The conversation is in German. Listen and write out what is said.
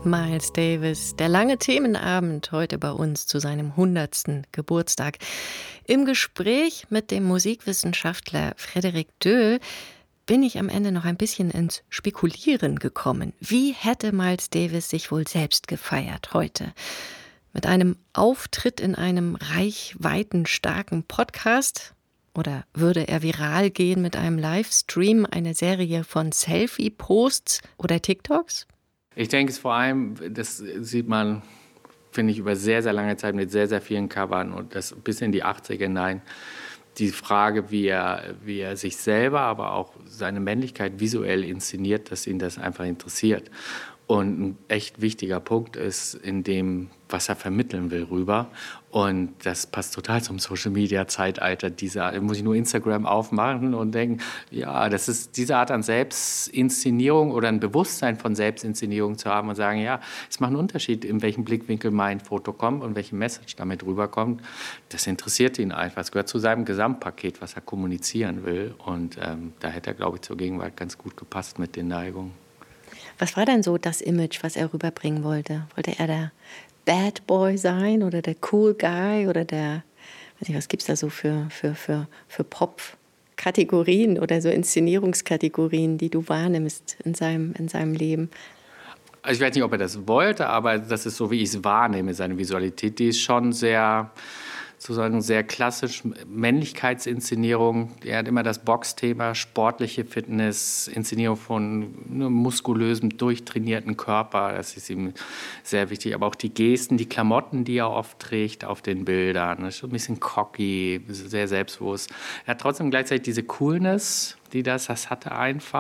Miles Davis, der lange Themenabend heute bei uns zu seinem 100. Geburtstag. Im Gespräch mit dem Musikwissenschaftler Frederik Döhl bin ich am Ende noch ein bisschen ins Spekulieren gekommen. Wie hätte Miles Davis sich wohl selbst gefeiert heute? Mit einem Auftritt in einem reichweitenstarken Podcast? Oder würde er viral gehen mit einem Livestream, einer Serie von Selfie-Posts oder TikToks? Ich denke es vor allem, das sieht man, finde ich, über sehr, sehr lange Zeit mit sehr, sehr vielen Covern und das bis in die 80er hinein. Die Frage, wie er sich selber, aber auch seine Männlichkeit visuell inszeniert, dass ihn das einfach interessiert. Und ein echt wichtiger Punkt ist in dem, was er vermitteln will, rüber. Und das passt total zum Social-Media-Zeitalter. Muss ich nur Instagram aufmachen und denken, ja, das ist diese Art an Selbstinszenierung oder ein Bewusstsein von Selbstinszenierung zu haben und sagen, ja, es macht einen Unterschied, in welchem Blickwinkel mein Foto kommt und welche Message damit rüberkommt. Das interessiert ihn einfach. Es gehört zu seinem Gesamtpaket, was er kommunizieren will. Und da hätte er, glaube ich, zur Gegenwart ganz gut gepasst mit den Neigungen. Was war denn so das Image, was er rüberbringen wollte? Wollte er der Bad Boy sein oder der Cool Guy oder der, weiß nicht, was gibt es da so für Pop-Kategorien oder so Inszenierungskategorien, die du wahrnimmst in seinem Leben? Also ich weiß nicht, ob er das wollte, aber das ist so, wie ich es wahrnehme, seine Visualität. Die ist schon sehr klassisch, Männlichkeitsinszenierung. Er hat immer das Boxthema, sportliche Fitness, Inszenierung von einem muskulösen, durchtrainierten Körper. Das ist ihm sehr wichtig. Aber auch die Gesten, die Klamotten, die er oft trägt auf den Bildern. Das ist schon ein bisschen cocky, sehr selbstbewusst. Er hat trotzdem gleichzeitig diese Coolness, das hatte einfach.